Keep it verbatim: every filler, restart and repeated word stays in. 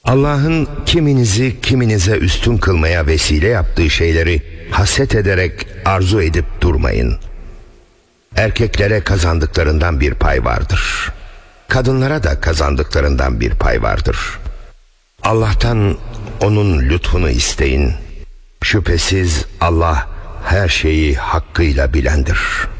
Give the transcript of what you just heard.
Allah'ın kiminizi kiminize üstün kılmaya vesile yaptığı şeyleri haset ederek arzu edip durmayın. Erkeklere kazandıklarından bir pay vardır. Kadınlara da kazandıklarından bir pay vardır. Allah'tan onun lütfunu isteyin. Şüphesiz Allah her şeyi hakkıyla bilendir.